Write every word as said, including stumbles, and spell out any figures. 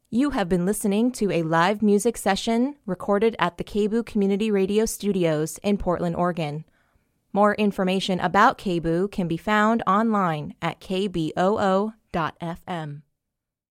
You have been listening to a live music session recorded at the K B O O Community Radio Studios in Portland, Oregon. More information about K B O O can be found online at k b o o dot f m.